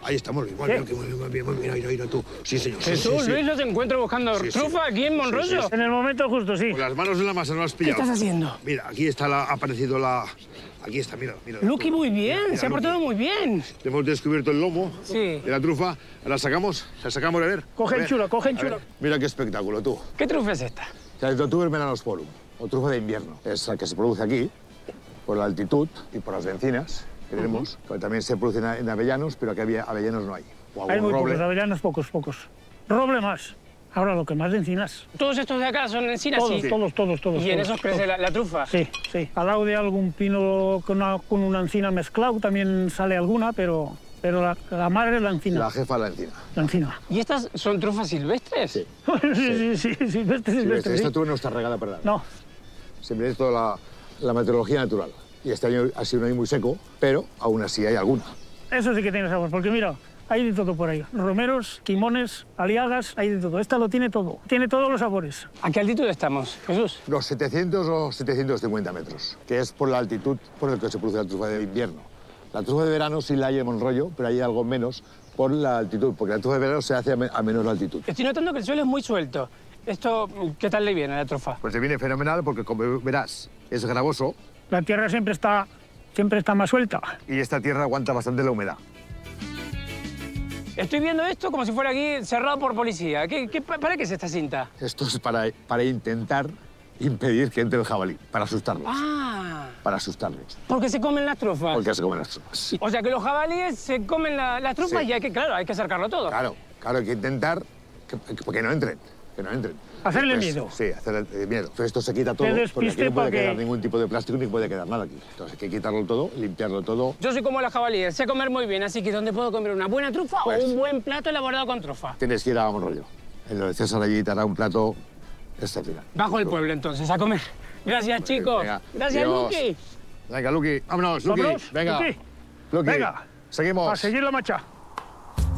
Ahí estamos, muy bien, mira tú. Sí, señor. Jesús, Luis, los encuentro buscando trufa aquí en Monroyo. En el momento justo, sí. Con las manos en la masa, no has ¿Qué pillado. estás haciendo? Mira, aquí está ha aparecido la... Aquí está, mira. Luqui, muy bien, Mira, se ha portado Luqui. muy bien. Hemos descubierto el lomo Sí. de la trufa. La sacamos, a ver. Coge A el ver, chulo, coge el a ver. chulo. Mira qué espectáculo, tú. ¿Qué trufa es esta? La Tuber melanosporum, o trufa de invierno. Es la que se produce aquí, por la altitud y por las encinas que tenemos. Que también se produce en avellanos, pero aquí avellanos no hay. O Hay algún muy roble. pocos, avellanos pocos. Roble más. Ahora lo que más de encinas. ¿Todos estos de acá son encinas? Todos, Sí. todos. ¿Y en todos, esos crece todos. la trufa? Sí. Al lado de algún pino con una encina mezclado también sale alguna, pero la madre es la encina. La jefa de la encina. La encina. ¿Y estas son trufas silvestres? Sí. sí, silvestre, Esta sí. tuber no está regada para nada. No, Siempre es toda la meteorología natural. Y este año ha sido un año muy seco, pero aún así hay alguna. eso sí que tiene sabor, porque mira, hay de todo por ahí. Romeros, timones, aliagas, hay de todo. Esta lo tiene todo. Tiene todos los sabores. ¿A qué altitud estamos, Jesús? Los 700 o 750 metros, que es por la altitud por la que se produce la trufa de invierno. La trufa de verano sí la hay en Monroyo, pero hay algo menos por la altitud, porque la trufa de verano se hace a menor altitud. Estoy notando que el suelo es muy suelto. ¿Esto qué tal le viene a la trufa? Pues te viene fenomenal porque, como verás, es gravoso La tierra siempre está más suelta. y esta tierra aguanta bastante la humedad. Estoy viendo esto como si fuera aquí cerrado por policía. ¿Para qué es esta cinta? Esto es para intentar impedir que entre el jabalí, para asustarlos. Ah, Para asustarlos, porque se comen las trufas. porque se comen las trufas. O sea que los jabalíes se comen las trufas Sí. y hay que acercarlo todo. Claro, hay que intentar que no entren, Hacerle Después, miedo. Sí, hacerle miedo. Entonces esto se quita todo, Que porque aquí despiste no puede pa' que- quedar ningún tipo de plástico ni puede quedar nada aquí. Entonces hay que quitarlo todo, limpiarlo todo. Yo soy como los jabalíes, sé comer muy bien, así que ¿dónde puedo comer una buena trufa Pues- o un buen plato elaborado con trufa? Tienes que ir a Monroyo. En lo de César allí te hará un plato excepcional. Bajo el pueblo entonces, a comer. Gracias, chicos. Venga, Gracias, adiós. Luqui. Venga, Luqui, vámonos, Luqui. Vámonos, Venga. Luqui. Luqui, Venga. seguimos. A seguir la marcha.